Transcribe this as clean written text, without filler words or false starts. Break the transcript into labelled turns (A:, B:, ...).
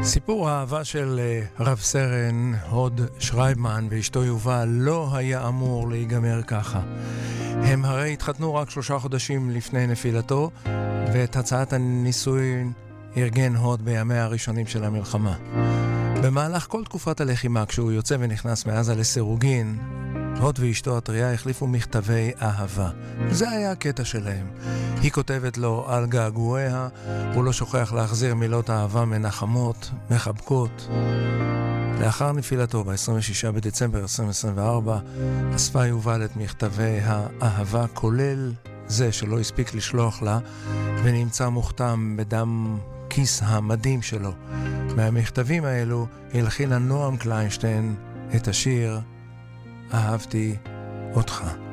A: סיפור האהבה של רב סרן הוד שרייבמן ואשתו יובל לא היה אמור להיגמר ככה. הם הרי התחתנו רק 3 חודשים לפני נפילתו, ואת הצעת הנישואין ארגן הוד בימיה הראשונים של המלחמה. במהלך כל תקופת הלחימה, כשהוא יוצא ונכנס מעזה לסירוגין, הוד ואשתו הטריה החליפו מכתבי אהבה. זה היה הקטע שלהם. היא כותבת לו על געגועיה, הוא לא שוכח להחזיר מילות אהבה מנחמות, מחבקות. לאחר נפילתו ב-26 בדצמבר 2024, אספה יובל את מכתבי האהבה, כולל זה שלא הספיק לשלוח לה, ונמצא מוכתם בדם כיס המדים שלו. מהמכתבים האלו הלחינה נועם קליינשטיין את השיר אהבתי אותך.